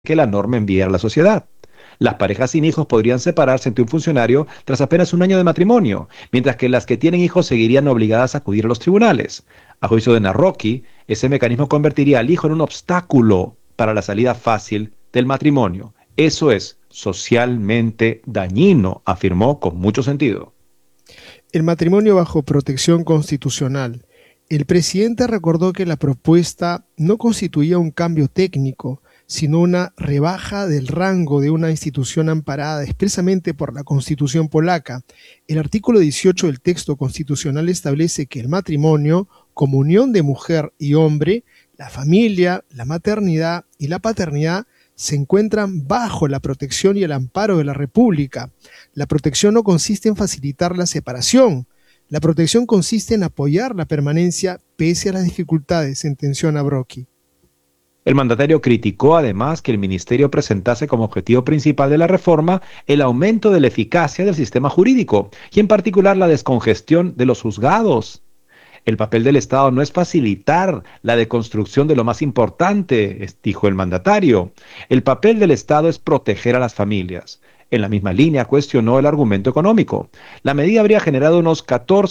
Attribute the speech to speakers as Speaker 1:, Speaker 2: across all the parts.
Speaker 1: que la norma envía a la sociedad. Las parejas sin hijos podrían separarse ante un funcionario tras apenas un año de matrimonio, mientras que las que tienen hijos seguirían obligadas a acudir a los tribunales. A juicio de Narroqui, ese mecanismo convertiría al hijo en un obstáculo para la salida fácil del matrimonio. Eso es socialmente dañino, afirmó con mucho sentido.
Speaker 2: El matrimonio bajo protección constitucional. El presidente recordó que la propuesta no constituía un cambio técnico, sino una rebaja del rango de una institución amparada expresamente por la Constitución polaca. El artículo 18 del texto constitucional establece que el matrimonio, como unión de mujer y hombre, la familia, la maternidad y la paternidad, se encuentran bajo la protección y el amparo de la República. La protección no consiste en facilitar la separación. La protección consiste en apoyar la permanencia pese a las dificultades, sentenció Navrocki.
Speaker 1: El mandatario criticó además que el ministerio presentase como objetivo principal de la reforma el aumento de la eficacia del sistema jurídico y en particular la descongestión de los juzgados. El papel del Estado no es facilitar la deconstrucción de lo más importante, dijo el mandatario. El papel del Estado es proteger a las familias. En la misma línea cuestionó el argumento económico. La medida habría generado unos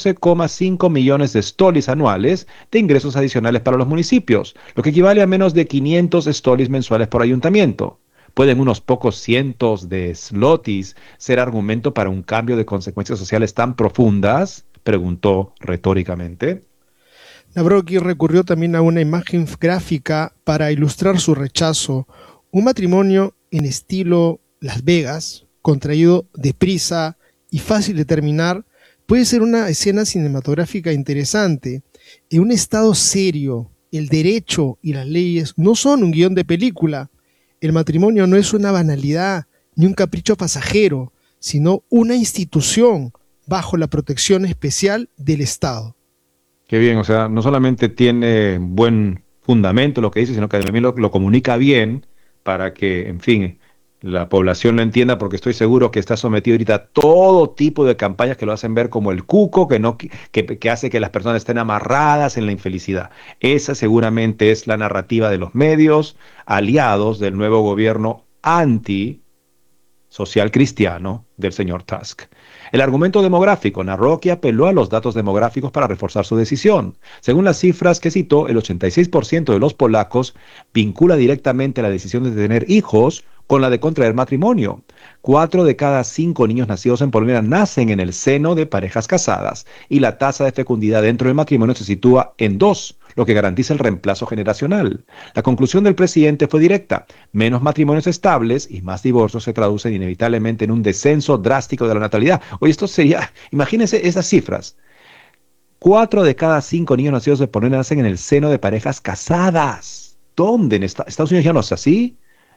Speaker 1: 14,5 millones de stolis anuales de ingresos adicionales para los municipios, lo que equivale a menos de 500 stolis mensuales por ayuntamiento. ¿Pueden unos pocos cientos de zlotys ser argumento para un cambio de consecuencias sociales tan profundas?, preguntó retóricamente.
Speaker 2: Navrocki recurrió también a una imagen gráfica para ilustrar su rechazo. Un matrimonio en estilo Las Vegas, contraído deprisa y fácil de terminar, puede ser una escena cinematográfica interesante. En un estado serio, el derecho y las leyes no son un guión de película. El matrimonio no es una banalidad ni un capricho pasajero, sino una institución bajo la protección especial del Estado.
Speaker 1: Qué bien, o sea, no solamente tiene buen fundamento lo que dice, sino que también lo comunica bien para que, en fin, la población lo entienda, porque estoy seguro que está sometido ahorita a todo tipo de campañas que lo hacen ver como el cuco, que hace que las personas estén amarradas en la infelicidad. Esa seguramente es la narrativa de los medios aliados del nuevo gobierno anti social cristiano del señor Tusk. El argumento demográfico. Narroqui apeló a los datos demográficos para reforzar su decisión. Según las cifras que citó, el 86% de los polacos vincula directamente la decisión de tener hijos con la de contraer matrimonio. 4 de cada 5 niños nacidos en Polonia nacen en el seno de parejas casadas y la tasa de fecundidad dentro del matrimonio se sitúa en 2, lo que garantiza el reemplazo generacional. La conclusión del presidente fue directa: menos matrimonios estables y más divorcios se traducen inevitablemente en un descenso drástico de la natalidad. Oye, esto sería, imagínense esas cifras. 4 de cada 5 niños nacidos en Polonia nacen en el seno de parejas casadas. ¿Dónde? ¿En Estados Unidos ya no es así?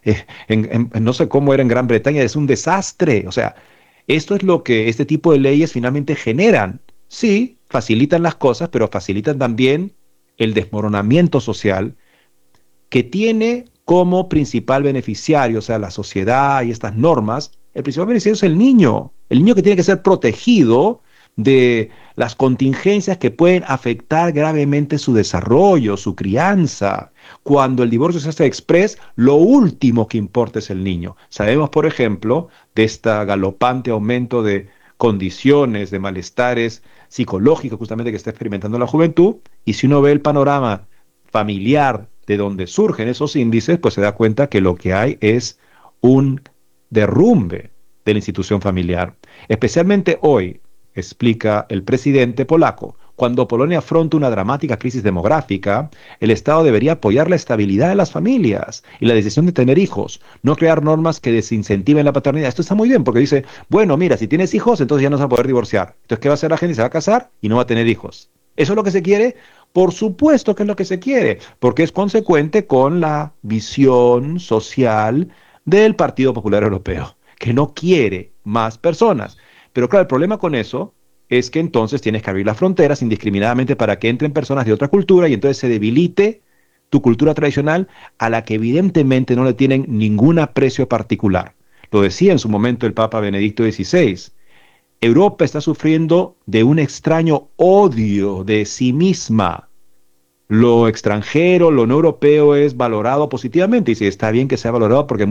Speaker 1: No sé cómo era en Gran Bretaña, es un desastre. O sea, esto es lo que este tipo de leyes finalmente generan. Sí, facilitan las cosas, pero facilitan también el desmoronamiento social que tiene como principal beneficiario, o sea, la sociedad y estas normas. El principal beneficiario es el niño que tiene que ser protegido de las contingencias que pueden afectar gravemente su desarrollo, su crianza. Cuando el divorcio se hace exprés, lo último que importa es el niño. Sabemos, por ejemplo, de este galopante aumento de condiciones, de malestares psicológicos justamente que está experimentando la juventud, y si uno ve el panorama familiar de donde surgen esos índices, pues se da cuenta que lo que hay es un derrumbe de la institución familiar. Especialmente hoy, explica el presidente polaco, cuando Polonia afronta una dramática crisis demográfica, el Estado debería apoyar la estabilidad de las familias y la decisión de tener hijos, no crear normas que desincentiven la paternidad. Esto está muy bien porque dice, bueno, mira, si tienes hijos, entonces ya no se va a poder divorciar. Entonces, ¿qué va a hacer la gente? Se va a casar y no va a tener hijos. ¿Eso es lo que se quiere? Por supuesto que es lo que se quiere, porque es consecuente con la visión social del Partido Popular Europeo, que no quiere más personas. Pero claro, el problema con eso es que entonces tienes que abrir las fronteras indiscriminadamente para que entren personas de otra cultura y entonces se debilite tu cultura tradicional a la que evidentemente no le tienen ningún aprecio particular. Lo decía en su momento el Papa Benedicto XVI. Europa está sufriendo de un extraño odio de sí misma. lo extranjero, lo no europeo es valorado positivamente y si está bien que sea valorado porque